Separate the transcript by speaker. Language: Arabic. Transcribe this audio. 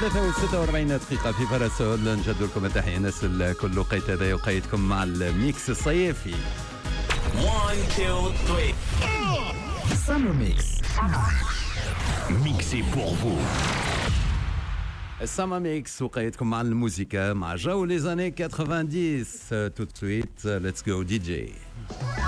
Speaker 1: 3:46 دقيقة في فراسول. نجد لكم التحية الناس الكل وقيت هذا يقيدكم مع الميكس الصيفي
Speaker 2: 1 2 3
Speaker 3: Summer Mix.
Speaker 2: Mixé pour vous.
Speaker 1: السما ميكس وقيتكم مع الموسيقى مع جو لي زاني 90. tout de suite let's go DJ.